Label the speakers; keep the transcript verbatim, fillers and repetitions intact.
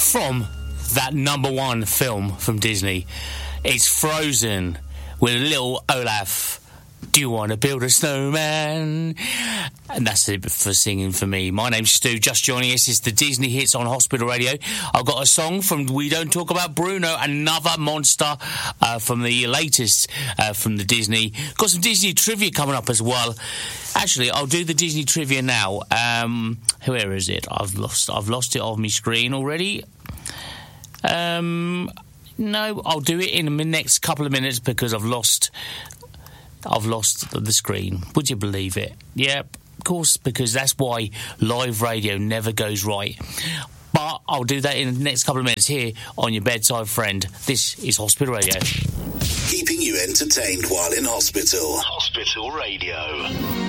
Speaker 1: from that number one film from Disney. It's Frozen with little Olaf. Do you want to build a snowman? And that's it for singing for me. My name's Stu, just joining us. It's the Disney Hits on Hospital Radio. I've got a song from We Don't Talk About Bruno, another monster uh, from the latest uh, from the Disney. Got some Disney trivia coming up as well. Actually, I'll do the Disney trivia now. Um, where is it? I've lost I've lost it off my screen already. Um, no, I'll do it in the next couple of minutes because I've lost... I've lost the screen. Would you believe it? Yeah, of course, because that's why live radio never goes right. But I'll do that in the next couple of minutes here on your bedside friend. This is Hospital Radio.
Speaker 2: Keeping you entertained while in hospital.
Speaker 3: Hospital Radio.